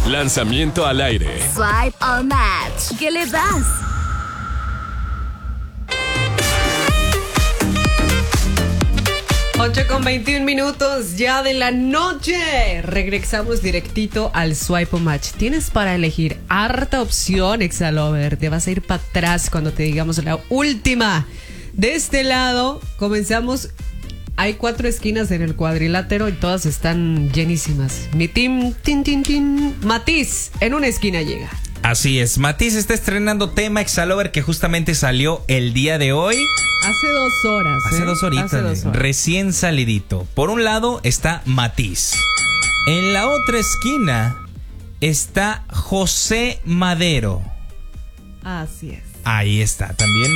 Lanzamiento al aire. Swipe or match. ¿Qué le das? Ocho con 21 minutos ya de la noche. Regresamos directito al Swipe or Match. Tienes para elegir harta opción, Exalover. Te vas a ir para atrás cuando te digamos la última. De este lado, comenzamos. Hay 4 esquinas en el cuadrilátero y todas están llenísimas. Mi team, Matiz, en una esquina llega. Así es, Matiz está estrenando tema Exalover que justamente salió el día de hoy. Hace 2 horas. Hace 2 horitas, Hace 2 horas. Recién salidito. Por un lado está Matiz. En la otra esquina está José Madero. Así es. Ahí está, también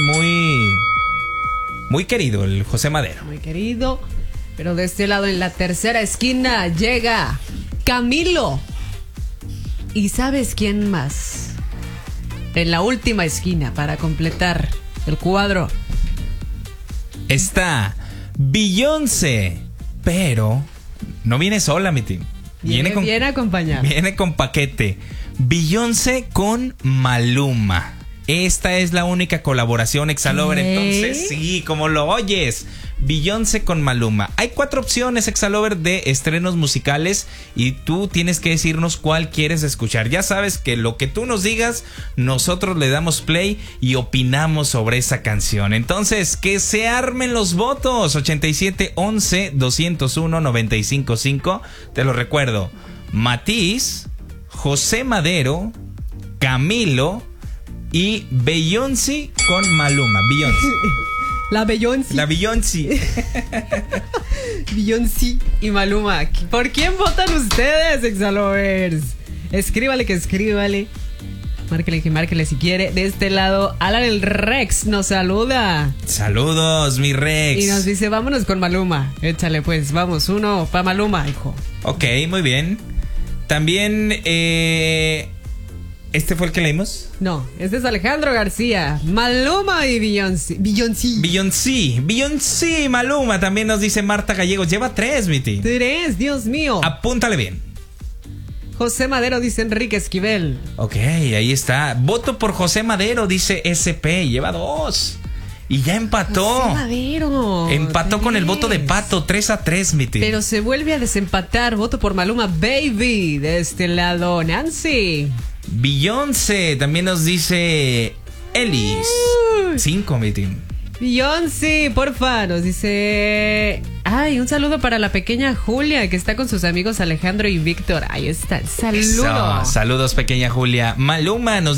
muy querido el José Madero. Muy querido. Pero de este lado, en la tercera esquina, llega Camilo. ¿Y sabes quién más? En la última esquina, para completar el cuadro, está Beyoncé. Pero no viene sola, mi team. viene acompañado. Viene con paquete. Beyoncé con Maluma. Esta es la única colaboración Exalover. ¿Qué? Entonces, sí, como lo oyes. Beyoncé con Maluma. Hay 4 opciones, Exalover, de estrenos musicales y tú tienes que decirnos cuál quieres escuchar. Ya sabes que lo que tú nos digas, nosotros le damos play y opinamos sobre esa canción. Entonces, que se armen los votos. 87 11 201 955. Te lo recuerdo. Matiz, José Madero, Camilo y Beyoncé con Maluma. Beyoncé. La Beyoncé. La Beyoncé. Beyoncé y Maluma. ¿Por quién votan ustedes, Exalovers? Escríbale que escríbale. Márquele que márquele si quiere. De este lado, Alan el Rex nos saluda. Saludos, mi Rex. Y nos dice, vámonos con Maluma. Échale pues, vamos, uno pa' Maluma, hijo. Ok, muy bien. También, ¿este fue el que leímos? No, este es Alejandro García. Maluma y Beyoncé. Beyoncé, Maluma. También nos dice Marta Gallegos. Lleva 3, mi tío. 3, Dios mío. Apúntale bien. José Madero, dice Enrique Esquivel. Ok, ahí está. Voto por José Madero, dice SP. Lleva 2. Y ya empató. José Madero. Empató con el voto de Pato. 3-3, mi tío. Pero se vuelve a desempatar. Voto por Maluma Baby. De este lado, Nancy. Beyoncé. También nos dice Ellis. 5, mi tío. Beyoncé, porfa, nos dice. Ay, un saludo para la pequeña Julia, que está con sus amigos Alejandro y Víctor. Ahí está, saludos. Saludos, pequeña Julia. Maluma nos